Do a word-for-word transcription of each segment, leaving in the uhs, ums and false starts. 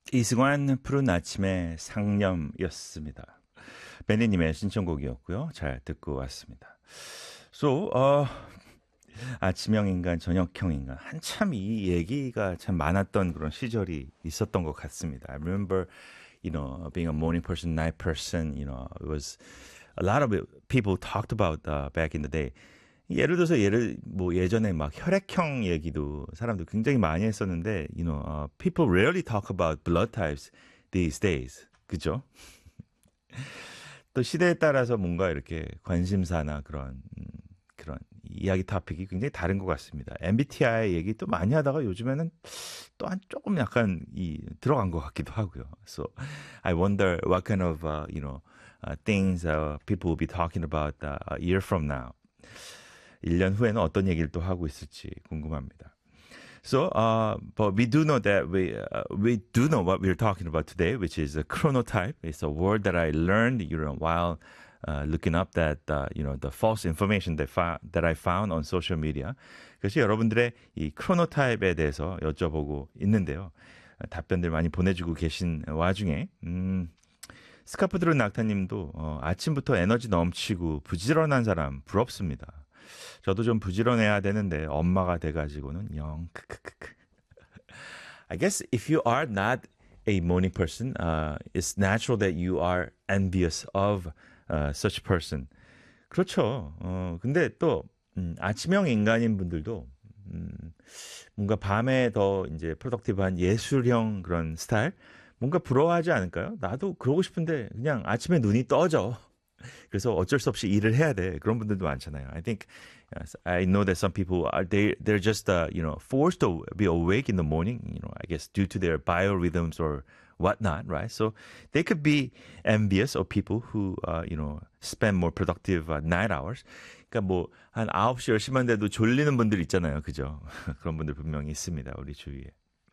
이승환 푸른 아침의 상념이었습니다. 벤니님의 신청곡이었고요. 잘 듣고 왔습니다. So, 어, 아침형 인간, 저녁형 인간. 한참 이 얘기가 참 많았던 그런 시절이 있었던 것 같습니다. I remember, you know, being a morning person, night person, you know, it was a lot of people talked about uh, back in the day. 예를 들어서 예를 뭐 예전에 막 혈액형 얘기도 사람들 굉장히 많이 했었는데, you know, uh, people rarely talk about blood types these days. 그죠? 또 시대에 따라서 뭔가 이렇게 관심사나 그런 음, 그런 이야기 토픽이 굉장히 다른 것 같습니다. 엠비티아이 얘기 또 많이 하다가 요즘에는 또 한 조금 약간 이 들어간 것 같기도 하고요. So I wonder what kind of uh, you know uh, things uh, people will be talking about uh, a year from now. 일 년 후에는 어떤 얘기를 또 하고 있을지 궁금합니다. So, uh, but we do know that we uh, we do know what we're talking about today, which is a chronotype. It's a word that I learned, you know, while uh, looking up that uh, you know the false information that fa- that I found on social media. 그래서 여러분들의 이 chronotype에 대해서 여쭤보고 있는데요. 답변들 많이 보내주고 계신 와중에 음, 스카프 들은 낙타님도 어, 아침부터 에너지 넘치고 부지런한 사람 부럽습니다. 저도 좀 부지런해야 되는데 엄마가 돼가지고는 영 크크크크. I guess if you are not a morning person, uh, it's natural that you are envious of uh, such person. 그렇죠. 어, 근데 또 음, 아침형 인간인 분들도 음, 뭔가 밤에 더 이제 프로덕티브한 예술형 그런 스타일 뭔가 부러워하지 않을까요? 나도 그러고 싶은데 그냥 아침에 눈이 떠져. 그래서 어쩔 수 없이 일을 해야 돼. 그런 분들도 많잖아요. I think yes, I know that some people are they they're just uh, you know forced to be awake in the morning. You know, I guess due to their biorhythms or whatnot, right? So they could be envious of people who uh, you know spend more productive uh, night hours. 그러니까 뭐 한 아홉 시 열 시만 돼도 졸리는 분들 있잖아요, 그죠? 그런 분들 분명히 있습니다, 우리 주위에.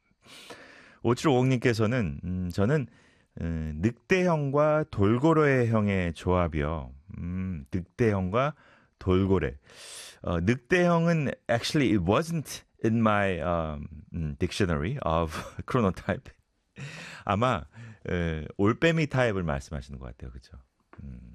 오칠오공님께서는 음, 저는 음, 늑대형과 돌고래형의 조합이요. 음, 늑대형과 돌고래. 어, 늑대형은 actually it wasn't in my um, dictionary of chronotype. 아마 에, 올빼미 타입을 말씀하시는 것 같아요, 그렇죠? 음.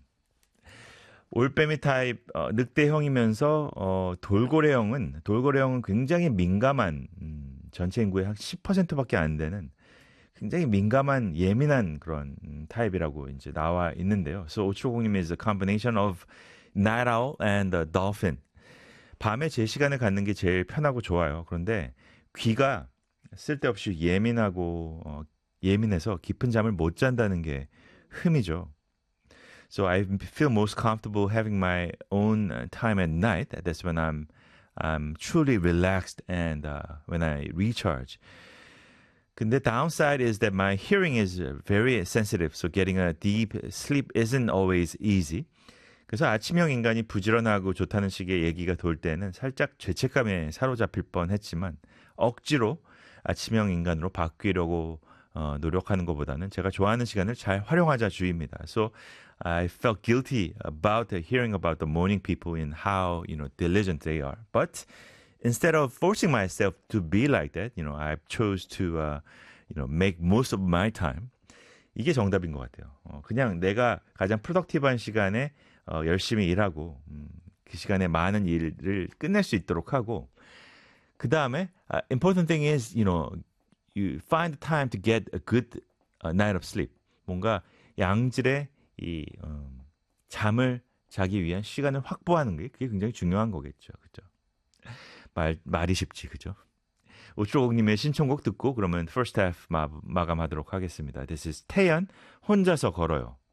올빼미 타입 어, 늑대형이면서 어, 돌고래형은 돌고래형은 굉장히 민감한 음, 전체 인구의 한 십 퍼센트밖에 안 되는 굉장히 민감한 예민한 그런 타입이라고 이제 나와 있는데요. So 오칠오공님 is a combination of night owl and a dolphin. 밤에 제 시간을 갖는 게 제일 편하고 좋아요. 그런데 귀가 쓸데없이 예민하고 어, 예민해서 깊은 잠을 못 잔다는 게 흠이죠. So I feel most comfortable having my own time at night. That's when I'm I'm truly relaxed and uh, when I recharge. 근데 downside is that my hearing is very sensitive, so getting a deep sleep isn't always easy. 그래서 아침형 인간이 부지런하고 좋다는 식의 얘기가 돌 때는 살짝 죄책감에 사로잡힐 뻔했지만 억지로 아침형 인간으로 바뀌려고 어, 노력하는 것보다는 제가 좋아하는 시간을 잘 활용하자 주의입니다. So I felt guilty about hearing about the morning people and how you know diligent they are, but instead of forcing myself to be like that, you know, I chose to, uh, you know, make most of my time. 이게 정답인 것 같아요. 어, 그냥 내가 가장 프로덕티브한 시간에 어, 열심히 일하고 음, 그 시간에 많은 일을 끝낼 수 있도록 하고 그 다음에 uh, important thing is, you know, you find the time to get a good uh, night of sleep. 뭔가 양질의 이 음, 잠을 자기 위한 시간을 확보하는 게 그게 굉장히 중요한 거겠죠, 그렇죠? 말, 말이 쉽지, 그죠? 오칠오공님의 신청곡 듣고 그러면 first half 마, 마감하도록 하겠습니다. This is 태연, 혼자서 걸어요.